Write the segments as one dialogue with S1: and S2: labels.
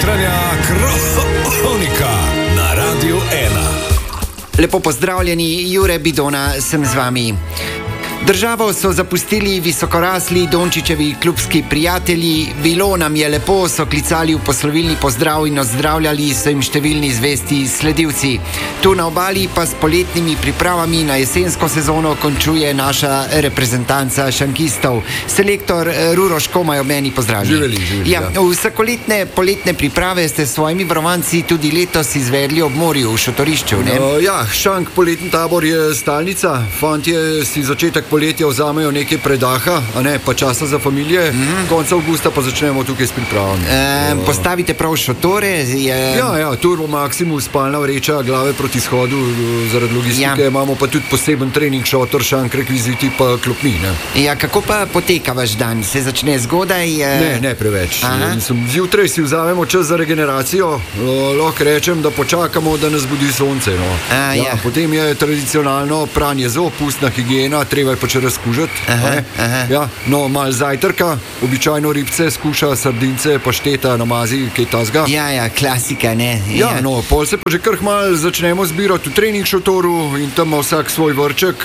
S1: Jutranja kronika na Radiu 1.
S2: Lepo pozdravljeni, Jure Bidona sem z vami. Državo so zapustili visokorasli Dončićevi klubski prijatelji. Bilo nam je lepo, so klicali v poslovilni pozdrav in ozdravljali so jim številni zvesti sledilci. Tu na obali pa s poletnimi pripravami na jesensko sezono končuje naša reprezentanca šankistov. Selektor Ruro Škomaj ob meni pozdravljen.
S3: Živeli.
S2: Ja, vsakoletne poletne priprave ste s svojimi varovanci tudi letos izvedli ob morju v šotorišču, ne?
S3: Šank poletni tabor je stalnica. Fantje si začetek poletja vzamejo nekaj predaha, a ne pa časa za familije. Konca avgusta pa začnemo tukaj s pripravami.
S2: Postavite prav šotore?
S3: Ja, Turbo Maximus, spalna vreča, glave proti izhodu zaradi logistike. Imamo pa tudi poseben trening šotor, šank, rekviziti pa klopni, ne?
S2: Ja, kako pa poteka vaš dan? Se začne zgodaj?
S3: Ne preveč. Zjutraj si vzamemo čas za regeneracijo. Lahko rečem, da počakamo, da nas budi sonce, no. Potem je tradicionalno pranje zob, ustna higiena, treba je pa če razkužati. Malo zajtrka, običajno ribce skuša, sardince, pašteta, namazi, kaj tazga.
S2: Ja, klasika, ne?
S3: Pol se pa že kar malo začnemo zbirati v trening šotoru in tam ima vsak svoj vrček,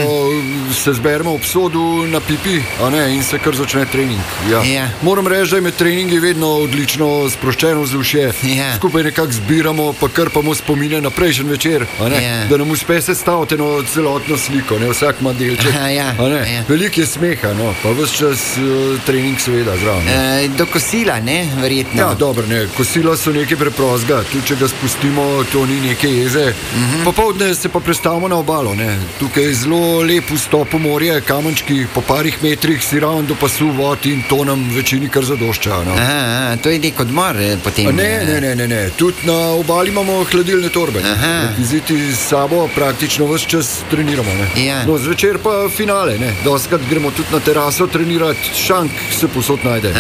S3: se zberemo ob sodu na pipi, a ne, in se kar začne trening. Moram reči, da je med treningi vedno odlično sproščeno vzdušje. Skupaj nekako zbiramo, pa krpamo spomine na prejšnji večer, a ne, da nam uspe sestaviti eno celotno sliko, ne, vsak ima delček. Veliko je smeha, no, pa ves čas trening seveda zraven.
S2: Do kosila, ne, verjetno?
S3: Ja, dobro, ne, kosila so nekaj preprostega, tudi če ga spustimo, to ni neke jeze. Popoldne se pa prestavimo na obalo, ne, tukaj je zelo lep vstop v morje, kamenčki po parih metrih si ravno do pasu vod in to nam večini kar zadošča, no.
S2: To je nek odmor potem?
S3: Ne, tudi na obali imamo hladilne torbe. Rekviziti s sabo praktično ves čas treniramo, ne. No, zvečer pa finale, ne. Dostikrat gremo tudi na teraso trenirati, šank se povsod najde.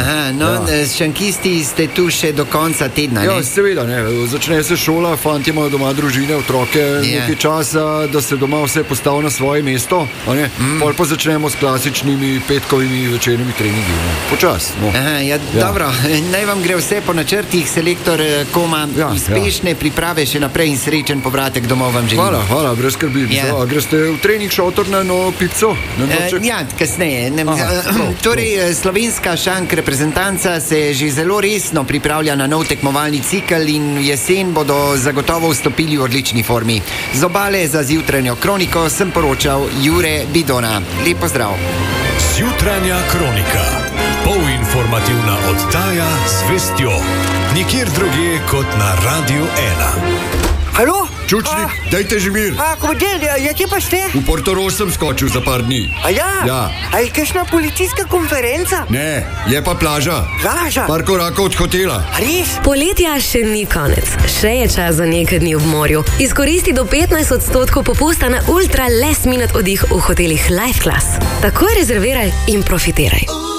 S2: S šankisti ste tu še do konca tedna, ne?
S3: Ja, seveda, ne. Začne se šola, fantje imajo doma družine, otroke, nekaj časa, da se doma vse postavi na svoje mesto, a ne. Pol pa začnemo s klasičnimi petkovimi večernimi treningi, ne. Počas, no.
S2: Dobro, naj vam gre vse po načrtih, selektor Koma, uspešne priprave še naprej in srečen povratek domov vam želim.
S3: Hvala, brez skrbi. Greste v trening šotor na pipco?
S2: Kasneje. Torej, slovenska šank reprezentanca se že zelo resno pripravlja na nov tekmovalni cikel in v jesen bodo zagotovo vstopili v odlični formi. Z obale za Jutranjo kroniko sem poročal Jure Bidona. Lep pozdrav.
S1: Jutranja kronika. Polinformativna oddaja z vestjo. Nikjer drugje kot na Radiu 1.
S4: Halo?
S3: Čučnik, dajte že mir.
S4: Komadel, kje pa ste?
S3: V Portorož sem skočil za par dni. Ja.
S4: A je kakšna policijska konferenca?
S3: Ne, je pa plaža.
S4: Plaža?
S3: Par korakov od hotela.
S4: Res?
S5: Poletja še ni konec. Še je čas za nekaj dni v morju. Izkoristi do 15% popusta na ultra last minute oddih v hotelih Life Class. Takoj rezerviraj in profitiraj.